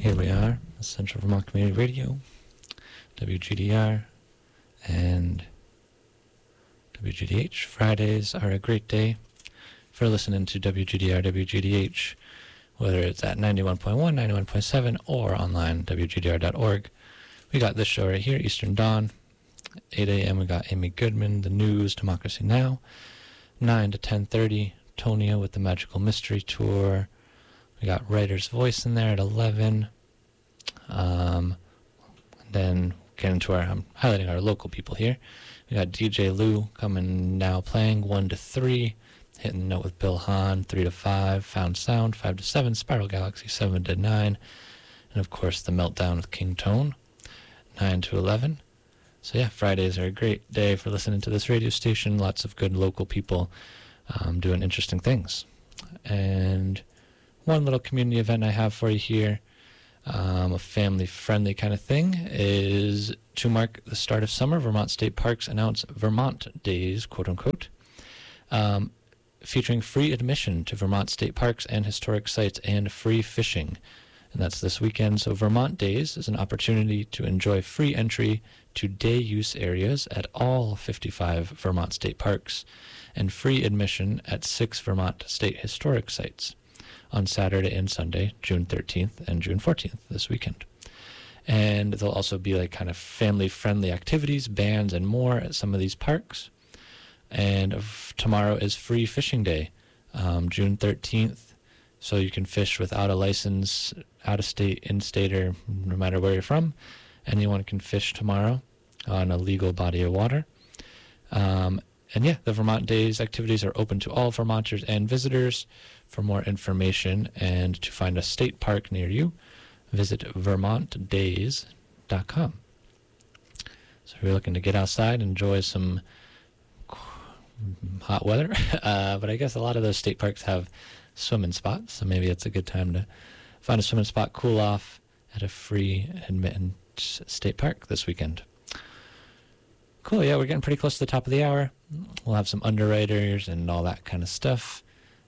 Here we are, Central Vermont Community Radio, WGDR, and WGDH. Fridays are a great day for listening to WGDR, WGDH, whether it's at 91.1, 91.7, or online, WGDR.org. We got this show right here, Eastern Dawn. 8 a.m. we got Amy Goodman, the news, Democracy Now! 9 to 10:30, Tonia with the Magical Mystery Tour. We got Writer's Voice in there at 11. Then get into I'm highlighting our local people here. We got DJ Lou coming now playing 1 to 3. Hitting the Note with Bill Hahn 3 to 5. Found Sound 5 to 7. Spiral Galaxy 7 to 9. And of course the Meltdown with King Tone 9 to 11. So yeah, Fridays are a great day for listening to this radio station. Lots of good local people doing interesting things. And one little community event I have for you here, a family-friendly kind of thing, is to mark the start of summer. Vermont State Parks announce Vermont Days, quote-unquote, featuring free admission to Vermont State Parks and historic sites and free fishing. And that's this weekend. So Vermont Days is an opportunity to enjoy free entry to day use areas at all 55 Vermont State Parks and free admission at 6 Vermont State Historic Sites on Saturday and Sunday, June 13th and June 14th this weekend. And there'll also be like kind of family-friendly activities, bands, and more at some of these parks. And tomorrow is free fishing day, June 13th. So you can fish without a license, out of state, in-state, or no matter where you're from. Anyone can fish tomorrow on a legal body of water. And yeah, the Vermont Days activities are open to all Vermonters and visitors. For more information and to find a state park near you, visit vermontdays.com. So if you're looking to get outside, enjoy some hot weather, but I guess a lot of those state parks have swimming spots, so maybe it's a good time to find a swimming spot, cool off at a free admittance state park this weekend. Cool, yeah, we're getting pretty close to the top of the hour. We'll have some underwriters and all that kind of stuff.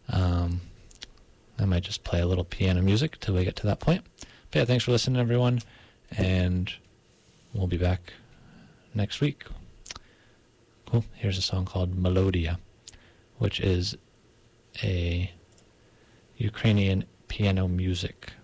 I might just play a little piano music till we get to that point. But yeah, thanks for listening, everyone, and we'll be back next week. Cool, here's a song called Melodia, which is a Ukrainian piano music